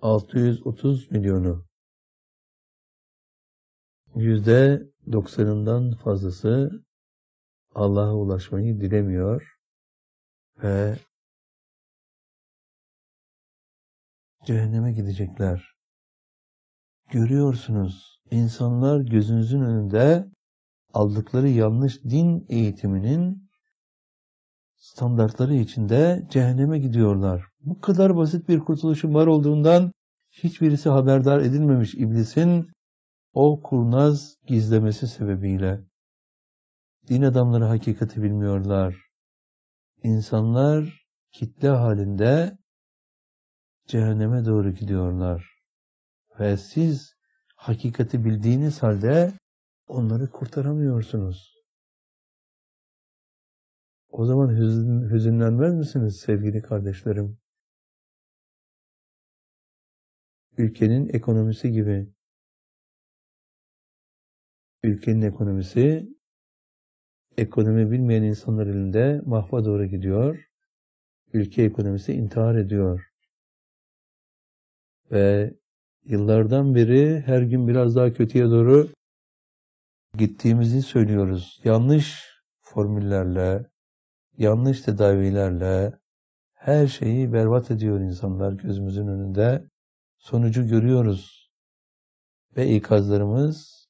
630 milyonu, %90'ından fazlası Allah'a ulaşmayı dilemiyor ve cehenneme gidecekler. Görüyorsunuz, insanlar gözünüzün önünde aldıkları yanlış din eğitiminin standartları içinde cehenneme gidiyorlar. Bu kadar basit bir kurtuluşun var olduğundan hiçbirisi haberdar edilmemiş iblisin o kurnaz gizlemesi sebebiyle. Din adamları hakikati bilmiyorlar. İnsanlar kitle halinde cehenneme doğru gidiyorlar. Ve siz hakikati bildiğiniz halde onları kurtaramıyorsunuz. O zaman hüzünlenmez misiniz sevgili kardeşlerim? Ülkenin ekonomisi gibi. Ülkenin ekonomisi, ekonomi bilmeyen insanlar elinde mahva doğru gidiyor. Ülke ekonomisi intihar ediyor. Ve yıllardan beri her gün biraz daha kötüye doğru gittiğimizi söylüyoruz. Yanlış formüllerle, yanlış tedavilerle her şeyi berbat ediyor insanlar gözümüzün önünde. Sonucu görüyoruz. Ve ikazlarımız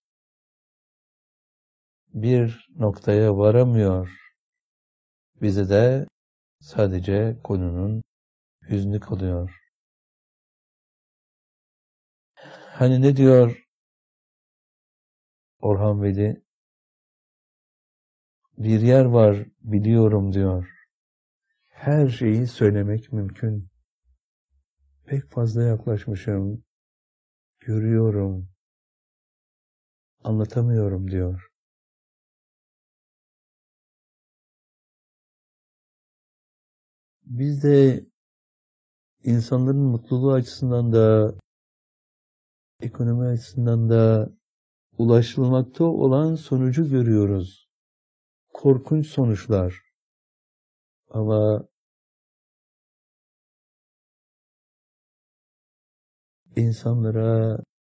bir noktaya varamıyor. Bize de sadece konunun hüznü kalıyor. Hani ne diyor Orhan Veli? Bir yer var biliyorum diyor. Her şeyi söylemek mümkün. Pek fazla yaklaşmışım. Görüyorum. Anlatamıyorum diyor. Biz de insanların mutluluğu açısından da, ekonomi açısından da ulaşılmakta olan sonucu görüyoruz. Korkunç sonuçlar. Ama insanlara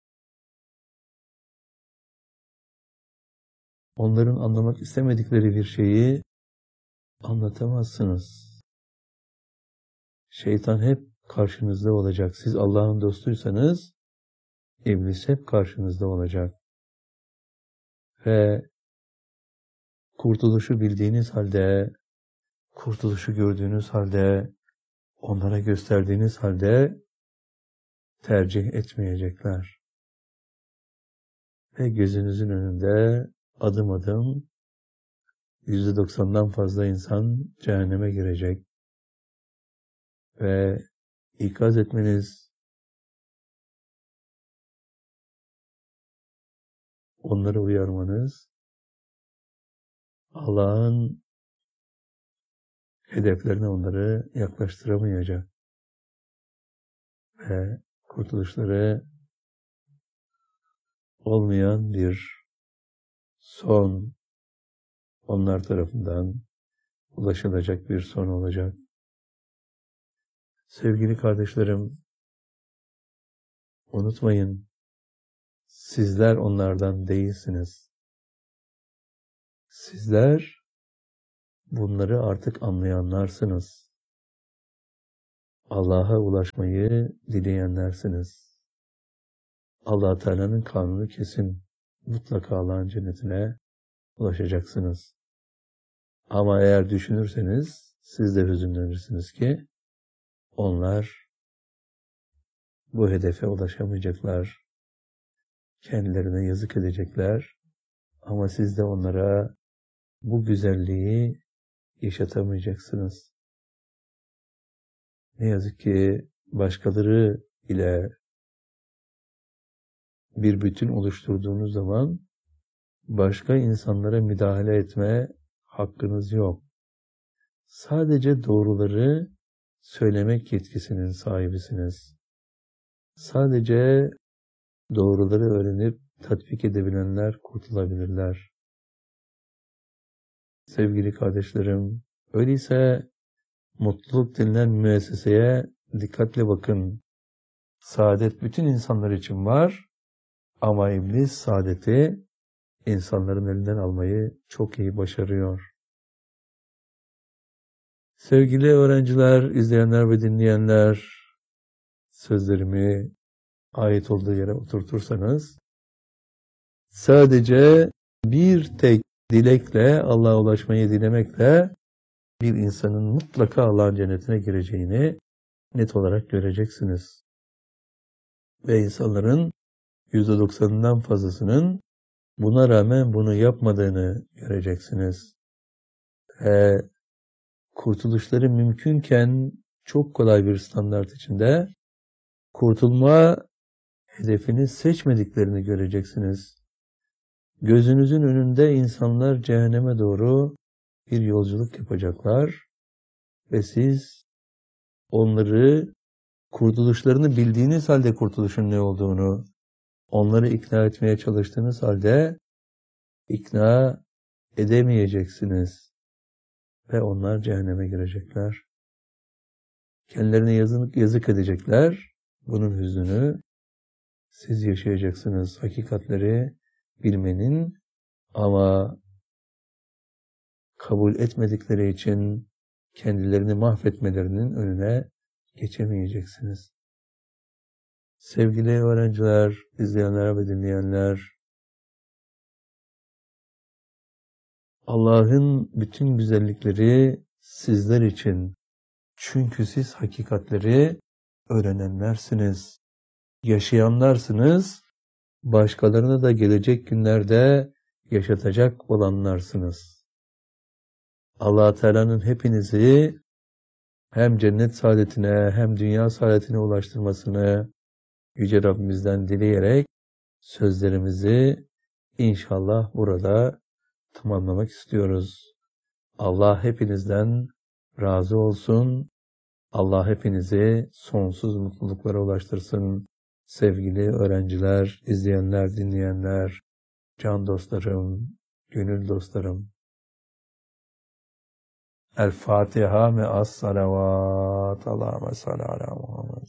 onların anlamak istemedikleri bir şeyi anlatamazsınız. Şeytan hep karşınızda olacak. Siz Allah'ın dostuysanız iblis hep karşınızda olacak. Ve kurtuluşu bildiğiniz halde, kurtuluşu gördüğünüz halde, onlara gösterdiğiniz halde tercih etmeyecekler. Ve gözünüzün önünde adım adım %90'dan fazla insan cehenneme girecek. Ve ikaz etmeniz, onları uyarmanız, Allah'ın hedeflerine onları yaklaştıramayacak. Ve kurtuluşları olmayan bir son onlar tarafından ulaşılacak bir son olacak. Sevgili kardeşlerim, unutmayın, sizler onlardan değilsiniz. Sizler bunları artık anlayanlarsınız. Allah'a ulaşmayı dileyenlersiniz. Allah Teala'nın kanunu kesin. Mutlaka Allah'ın cennetine ulaşacaksınız. Ama eğer düşünürseniz siz de hüzünlenirsiniz ki onlar bu hedefe ulaşamayacaklar. Kendilerine yazık edecekler. Ama siz de onlara bu güzelliği yaşatamayacaksınız. Ne yazık ki başkaları ile bir bütün oluşturduğunuz zaman başka insanlara müdahale etme hakkınız yok. Sadece doğruları söylemek yetkisinin sahibisiniz. Sadece doğruları öğrenip tatbik edebilenler kurtulabilirler. Sevgili kardeşlerim, öyleyse mutluluk denilen müesseseye dikkatle bakın. Saadet bütün insanlar için var ama iblis saadeti insanların elinden almayı çok iyi başarıyor. Sevgili öğrenciler, izleyenler ve dinleyenler, sözlerimi ait olduğu yere oturtursanız, sadece bir tek dilekle, Allah'a ulaşmayı dilemekle bir insanın mutlaka Allah'ın cennetine gireceğini net olarak göreceksiniz. Ve insanların %90'ından fazlasının buna rağmen bunu yapmadığını göreceksiniz. Ve kurtuluşları mümkünken çok kolay bir standart içinde kurtulma hedefini seçmediklerini göreceksiniz. Gözünüzün önünde insanlar cehenneme doğru bir yolculuk yapacaklar ve siz onları kurtuluşlarını bildiğiniz halde kurtuluşun ne olduğunu, onları ikna etmeye çalıştığınız halde ikna edemeyeceksiniz ve onlar cehenneme girecekler. Kendilerine yazık edecekler. Bunun hüznünü siz yaşayacaksınız. Hakikatleri bilmenin ama kabul etmedikleri için kendilerini mahvetmelerinin önüne geçemeyeceksiniz. Sevgili öğrenciler, izleyenler ve dinleyenler, Allah'ın bütün güzellikleri sizler için. Çünkü siz hakikatleri öğrenenlersiniz, yaşayanlarsınız, başkalarına da gelecek günlerde yaşatacak olanlarsınız. Allah Teala'nın hepinizi hem cennet saadetine hem dünya saadetine ulaştırmasını Yüce Rabbimizden dileyerek sözlerimizi inşallah burada tamamlamak istiyoruz. Allah hepinizden razı olsun. Allah hepinizi sonsuz mutluluklara ulaştırsın. Sevgili öğrenciler, izleyenler, dinleyenler, can dostlarım, gönül dostlarım. El Fatiha me'as salavat. Allahümme salli ala Muhammed.